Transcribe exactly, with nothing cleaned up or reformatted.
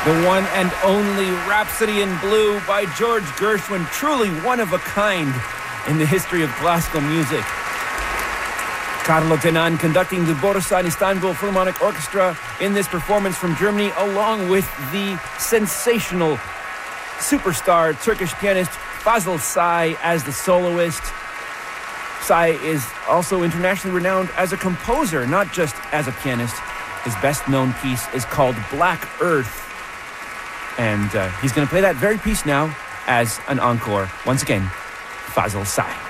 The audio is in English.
The one and only Rhapsody in Blue by George Gershwin, truly one of a kind in the history of classical music. Carlo Tenan conducting the Borusan Istanbul Philharmonic Orchestra in this performance from Germany, along with the sensational superstar Turkish pianist Fazıl Say as the soloist. Say is also internationally renowned as a composer, not just as a pianist. His best-known piece is called Black Earth. And uh, he's going to play that very piece now as an encore. Once again, Fazıl Say.